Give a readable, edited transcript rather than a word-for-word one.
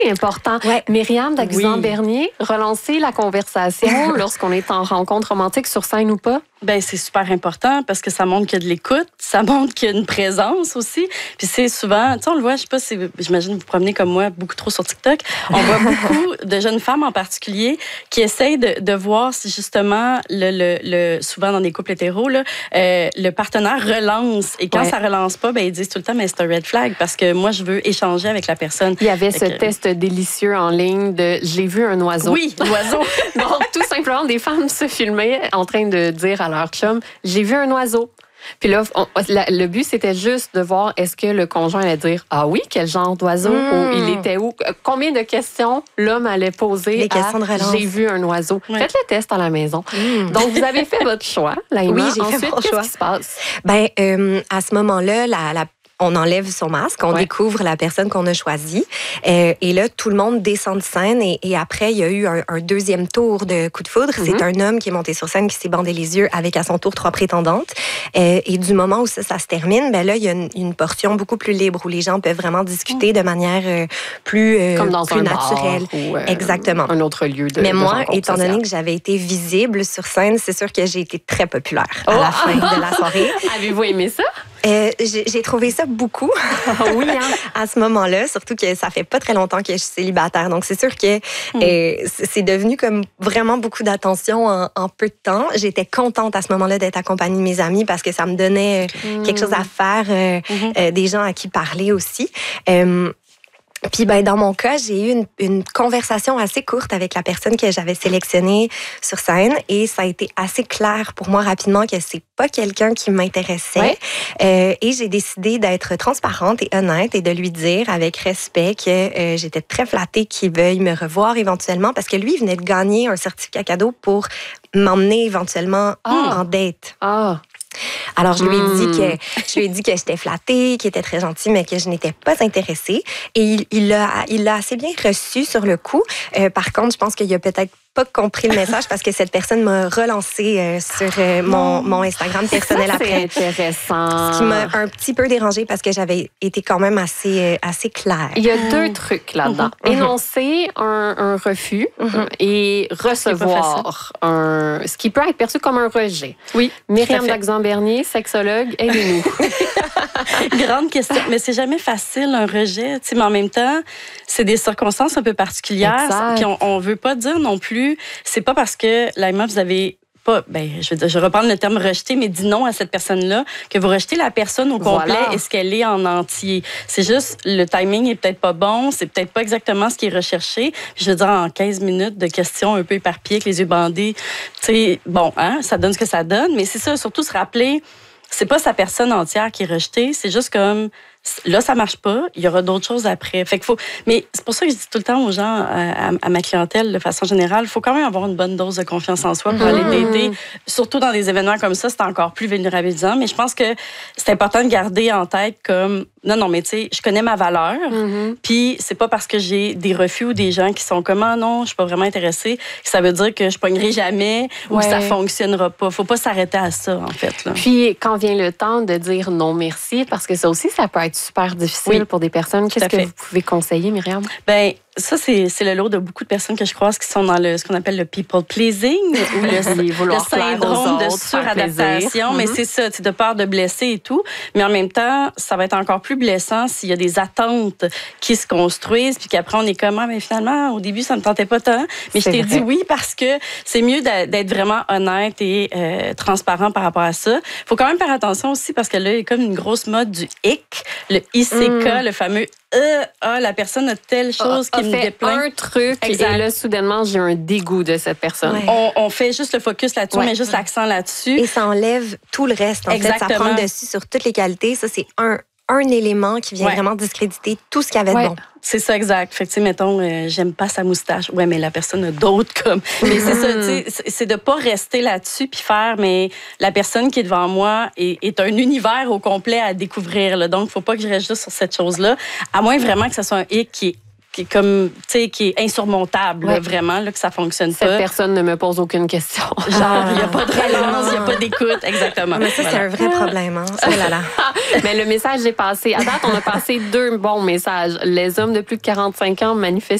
important. Ouais. Myriam d'Agusan-Bernier, relancer la conversation lorsqu'on est en rencontre romantique sur scène ou pas? Ben c'est super important parce que ça montre qu'il y a de l'écoute, ça montre qu'il y a une présence aussi. Puis c'est souvent, tu sais, on le voit, je sais pas si, j'imagine vous promenez comme moi beaucoup trop sur TikTok, on voit beaucoup de jeunes femmes en particulier qui essayent de voir si justement, souvent dans des couples hétéros, là, le partenaire relance. Et quand ça relance pas, ben ils disent tout le temps, mais c'est un red flag parce que moi, je veux échanger avec la personne. Il y avait ce test délicieux en ligne de « j'ai vu un oiseau ». Oui, l'oiseau. Donc, tout simplement, des femmes se filmaient en train de dire à leur chum « j'ai vu un oiseau ». Puis là, le but, c'était juste de voir est-ce que le conjoint allait dire « ah oui, quel genre d'oiseau ou il était où ». Combien de questions l'homme allait poser les questions de relance. J'ai vu un oiseau. Faites le test à la maison. Donc, vous avez fait votre choix, Laïma. Oui, j'ai Ensuite, fait mon choix. qu'est-ce qui se passe? Ben, à ce moment-là, on enlève son masque, on découvre la personne qu'on a choisie. Et là, tout le monde descend de scène. Et après, il y a eu un deuxième tour de coup de foudre. C'est un homme qui est monté sur scène, qui s'est bandé les yeux avec, à son tour, 3 prétendantes. Et du moment où ça se termine, ben là, il y a une portion beaucoup plus libre où les gens peuvent vraiment discuter de manière plus, comme dans plus un naturelle. bar ou, exactement. Un autre lieu de Mais moi, rencontre étant sociale. donné que j'avais été visible sur scène, c'est sûr que j'ai été très populaire à la fin de la soirée. Avez-vous aimé ça? J'ai trouvé ça beaucoup oui, hein? à ce moment-là, surtout que ça fait pas très longtemps que je suis célibataire. Donc, c'est sûr que c'est devenu comme vraiment beaucoup d'attention en peu de temps. J'étais contente à ce moment-là d'être accompagnée de mes amis parce que ça me donnait quelque chose à faire, des gens à qui parler aussi. Puis ben dans mon cas, j'ai eu une conversation assez courte avec la personne que j'avais sélectionnée sur scène et ça a été assez clair pour moi rapidement que c'est pas quelqu'un qui m'intéressait. Et j'ai décidé d'être transparente et honnête et de lui dire avec respect que j'étais très flattée qu'il veuille me revoir éventuellement parce que lui il venait de gagner un certificat cadeau pour m'emmener éventuellement en date. Alors, je lui ai dit que j'étais flattée, qu'il était très gentil, mais que je n'étais pas intéressée. Et il l'a assez bien reçu sur le coup. Par contre, je pense qu'il a peut-être pas compris le message parce que cette personne m'a relancé sur mon Instagram personnel après. C'est intéressant. Ce qui m'a un petit peu dérangée parce que j'avais été quand même assez claire. Il y a 2 trucs là-dedans. Énoncer un refus et recevoir ce qui peut être perçu comme un rejet. Oui. Myriam d'Agusan-Bernier, sexologue, aidez-nous. Grande question. Mais c'est jamais facile, un rejet. Tu sais, mais en même temps, c'est des circonstances un peu particulières. Exact. Puis on veut pas dire non plus, c'est pas parce que, Laïma, vous avez pas, je vais reprendre le terme rejeter, mais dit non à cette personne-là, que vous rejetez la personne au complet et ce qu'elle est en entier. C'est juste, le timing est peut-être pas bon, c'est peut-être pas exactement ce qui est recherché. Puis je veux dire, en 15 minutes de questions un peu éparpillées, avec les yeux bandés, tu sais, bon, ça donne ce que ça donne, mais c'est ça, surtout se rappeler, c'est pas sa personne entière qui est rejetée, c'est juste comme, là, ça marche pas, il y aura d'autres choses après. Fait qu'il faut, mais c'est pour ça que je dis tout le temps aux gens, à ma clientèle, de façon générale, il faut quand même avoir une bonne dose de confiance en soi pour aller dater. Surtout dans des événements comme ça, c'est encore plus vulnérabilisant. Mais je pense que c'est important de garder en tête comme, non, mais tu sais, je connais ma valeur. Puis c'est pas parce que j'ai des refus ou des gens qui sont comme, non, je suis pas vraiment intéressée, que ça veut dire que je pognerai jamais ou que ça fonctionnera pas. Faut pas s'arrêter à ça, en fait. Là. Puis quand vient le temps de dire non merci, parce que ça aussi, ça peut être super difficile pour des personnes. Qu'est-ce que vous pouvez conseiller, Myriam? Ben, ça, c'est le lot de beaucoup de personnes que je croise qui sont dans ce qu'on appelle le people pleasing ou le syndrome de suradaptation. Mais c'est ça, de peur de blesser et tout. Mais en même temps, ça va être encore plus blessant s'il y a des attentes qui se construisent puis qu'après, on est comme, mais finalement, au début, ça ne me tentait pas tant. Mais je t'ai dit oui parce que c'est mieux d'être vraiment honnête et transparent par rapport à ça. Il faut quand même faire attention aussi parce que là, il y a comme une grosse mode du hic, le ICK, le fameux la personne a telle chose qui me déplaît. Un truc et là, soudainement, j'ai un dégoût de cette personne. On fait juste le focus là-dessus, on met juste l'accent là-dessus. Et ça enlève tout le reste. En fait, ça prend le dessus sur toutes les qualités. Ça, c'est un élément qui vient vraiment discréditer tout ce qu'il y avait de bon. C'est ça, exact. Fait que, tu sais, mettons, j'aime pas sa moustache. Ouais, mais la personne a d'autres comme. Mais c'est ça, tu sais, c'est de pas rester là-dessus puis faire, mais la personne qui est devant moi est un univers au complet à découvrir. Là. Donc, faut pas que je reste juste sur cette chose-là. À moins vraiment que ce soit un hic qui est qui est comme, tu sais, qui est insurmontable, là, vraiment, là, que ça fonctionne pas. Cette personne ne me pose aucune question. Genre, il n'y a pas de relance, il n'y a pas d'écoute, exactement. Mais ça, c'est un vrai problème, hein? Oh là là. Mais le message est passé. À date, on a passé 2 bons messages. Les hommes de plus de 45 ans manifestent